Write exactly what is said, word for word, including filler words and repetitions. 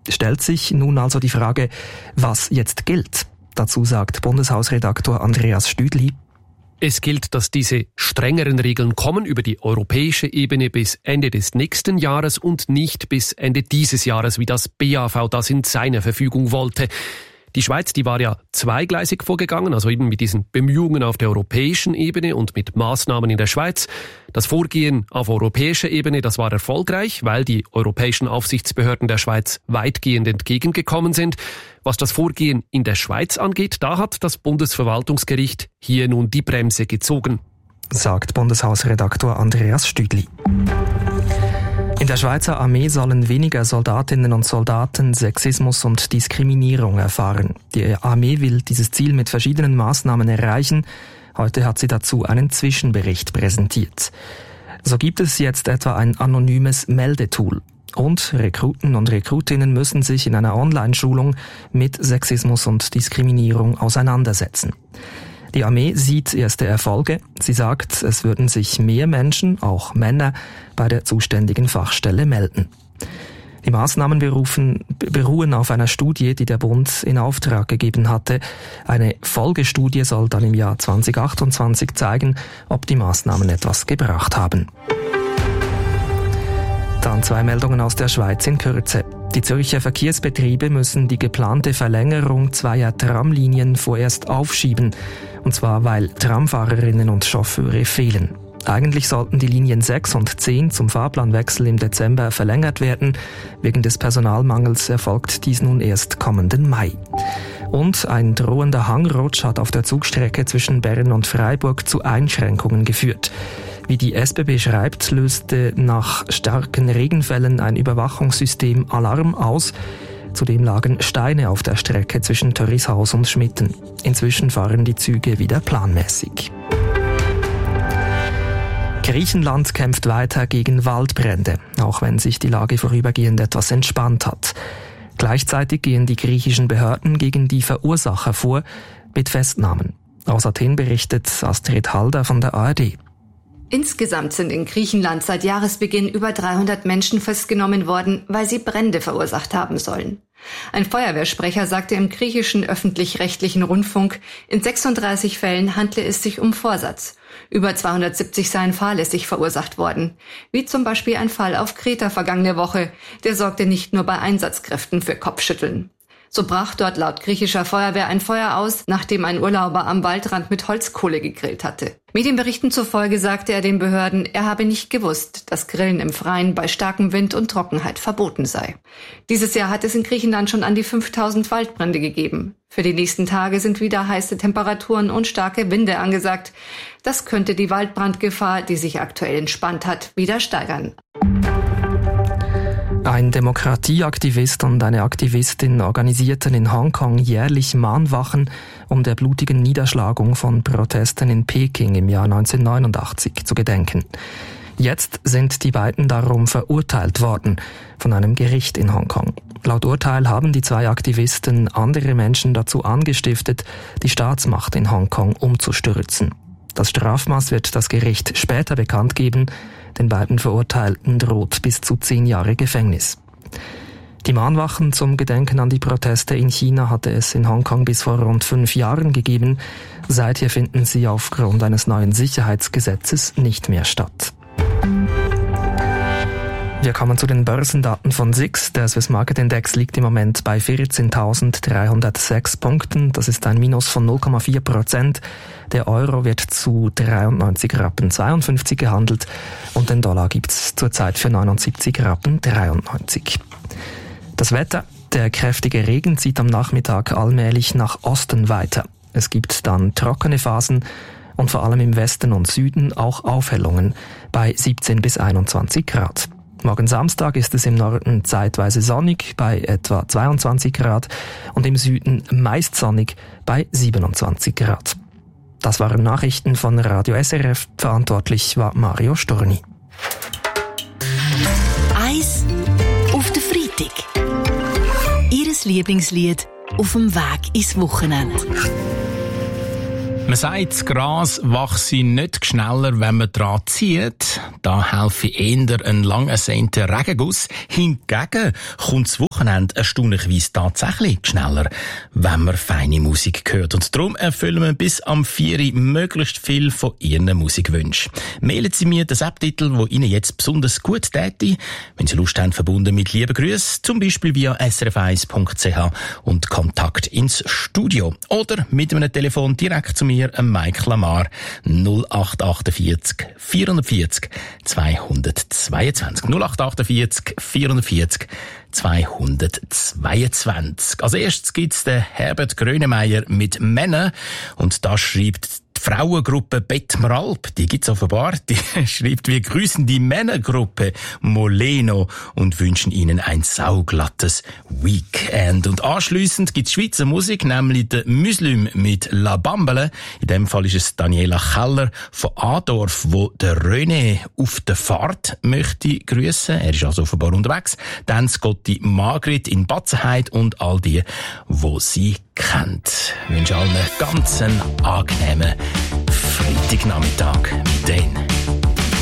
Stellt sich nun also die Frage, was jetzt gilt? Dazu sagt Bundeshausredaktor Andreas Stüdli: Es gilt, dass diese strengeren Regeln kommen über die europäische Ebene bis Ende des nächsten Jahres und nicht bis Ende dieses Jahres, wie das B A V das in seiner Verfügung wollte. Die Schweiz, die war ja zweigleisig vorgegangen, also eben mit diesen Bemühungen auf der europäischen Ebene und mit Maßnahmen in der Schweiz. Das Vorgehen auf europäischer Ebene, das war erfolgreich, weil die europäischen Aufsichtsbehörden der Schweiz weitgehend entgegengekommen sind. Was das Vorgehen in der Schweiz angeht, da hat das Bundesverwaltungsgericht hier nun die Bremse gezogen, sagt Bundeshausredaktor Andreas Stüdli. In der Schweizer Armee sollen weniger Soldatinnen und Soldaten Sexismus und Diskriminierung erfahren. Die Armee will dieses Ziel mit verschiedenen Maßnahmen erreichen. Heute hat sie dazu einen Zwischenbericht präsentiert. So gibt es jetzt etwa ein anonymes Meldetool. Und Rekruten und Rekrutinnen müssen sich in einer Online-Schulung mit Sexismus und Diskriminierung auseinandersetzen. Die Armee sieht erste Erfolge. Sie sagt, es würden sich mehr Menschen, auch Männer, bei der zuständigen Fachstelle melden. Die Maßnahmen berufen, beruhen auf einer Studie, die der Bund in Auftrag gegeben hatte. Eine Folgestudie soll dann im Jahr zwanzig achtundzwanzig zeigen, ob die Maßnahmen etwas gebracht haben. Dann zwei Meldungen aus der Schweiz in Kürze. Die Zürcher Verkehrsbetriebe müssen die geplante Verlängerung zweier Tramlinien vorerst aufschieben. Und zwar, weil Tramfahrerinnen und Chauffeure fehlen. Eigentlich sollten die Linien sechs und zehn zum Fahrplanwechsel im Dezember verlängert werden. Wegen des Personalmangels erfolgt dies nun erst kommenden Mai. Und ein drohender Hangrutsch hat auf der Zugstrecke zwischen Bern und Freiburg zu Einschränkungen geführt. Wie die S B B schreibt, löste nach starken Regenfällen ein Überwachungssystem Alarm aus. Zudem lagen Steine auf der Strecke zwischen Törrishaus und Schmitten. Inzwischen fahren die Züge wieder planmäßig. Griechenland kämpft weiter gegen Waldbrände, auch wenn sich die Lage vorübergehend etwas entspannt hat. Gleichzeitig gehen die griechischen Behörden gegen die Verursacher vor mit Festnahmen. Aus Athen berichtet Astrid Halder von der A R D. Insgesamt sind in Griechenland seit Jahresbeginn über dreihundert Menschen festgenommen worden, weil sie Brände verursacht haben sollen. Ein Feuerwehrsprecher sagte im griechischen öffentlich-rechtlichen Rundfunk, in sechsunddreißig Fällen handle es sich um Vorsatz. Über zweihundertsiebzig seien fahrlässig verursacht worden. Wie zum Beispiel ein Fall auf Kreta vergangene Woche. Der sorgte nicht nur bei Einsatzkräften für Kopfschütteln. So brach dort laut griechischer Feuerwehr ein Feuer aus, nachdem ein Urlauber am Waldrand mit Holzkohle gegrillt hatte. Medienberichten zufolge sagte er den Behörden, er habe nicht gewusst, dass Grillen im Freien bei starkem Wind und Trockenheit verboten sei. Dieses Jahr hat es in Griechenland schon an die fünftausend Waldbrände gegeben. Für die nächsten Tage sind wieder heiße Temperaturen und starke Winde angesagt. Das könnte die Waldbrandgefahr, die sich aktuell entspannt hat, wieder steigern. Ein Demokratieaktivist und eine Aktivistin organisierten in Hongkong jährlich Mahnwachen, um der blutigen Niederschlagung von Protesten in Peking im Jahr neunzehnhundertneunundachtzig zu gedenken. Jetzt sind die beiden darum verurteilt worden von einem Gericht in Hongkong. Laut Urteil haben die zwei Aktivisten andere Menschen dazu angestiftet, die Staatsmacht in Hongkong umzustürzen. Das Strafmaß wird das Gericht später bekannt geben. Den beiden Verurteilten droht bis zu zehn Jahre Gefängnis. Die Mahnwachen zum Gedenken an die Proteste in China hatte es in Hongkong bis vor rund fünf Jahren gegeben. Seither finden sie aufgrund eines neuen Sicherheitsgesetzes nicht mehr statt. Wir kommen zu den Börsendaten von S I X. Der Swiss Market Index liegt im Moment bei vierzehntausenddreihundertsechs Punkten. Das ist ein Minus von null Komma vier Prozent. Der Euro wird zu dreiundneunzig Rappen zweiundfünfzig gehandelt und den Dollar gibt's zurzeit für neunundsiebzig Rappen dreiundneunzig. Das Wetter. Der kräftige Regen zieht am Nachmittag allmählich nach Osten weiter. Es gibt dann trockene Phasen und vor allem im Westen und Süden auch Aufhellungen bei siebzehn bis einundzwanzig Grad. Morgen Samstag ist es im Norden zeitweise sonnig bei etwa zweiundzwanzig Grad und im Süden meist sonnig bei siebenundzwanzig Grad. Das waren Nachrichten von Radio S R F. Verantwortlich war Mario Storni. Eis auf den Freitag. Ihres Lieblingslied auf dem Weg ins Wochenende. Man sagt, das Gras wachse nicht schneller, wenn man dran zieht. Da helfe eher ein lang ersehnter Regenguss. Hingegen kommt das Wochenende erstaunlicherweise tatsächlich schneller, wenn man feine Musik hört. Und darum erfüllen wir bis am vier Uhr möglichst viel von Ihren Musikwünschen. Mailen Sie mir den Subtitel, der Ihnen jetzt besonders gut täte. Wenn Sie Lust haben, verbunden mit lieben Grüßen, zum Beispiel via s r f eins punkt c h und Kontakt ins Studio. Oder mit einem Telefon direkt zu mir, Mike Lamar, null acht achtundvierzig vierundvierzig zweihundertzweiundzwanzig. null acht achtundvierzig vierundvierzig zweihundertzweiundzwanzig. Als erstes gibt's den Herbert Grönemeyer mit Männern und da schreibt die Frauengruppe Bettmeralp, die gibt's offenbar, die schreibt, wir grüßen die Männergruppe Moleno und wünschen ihnen ein sauglattes Weekend. Und anschliessend gibt's Schweizer Musik, nämlich der Muslim mit La Bambele. In dem Fall ist es Daniela Keller von Adorf, wo der René auf der Fahrt möchte grüßen. Er ist also offenbar unterwegs. Dann Scotty Margrit in Batzenheit und all die, wo sie kennt. Ich wünsche allen einen ganz angenehmen Freitagnachmittag.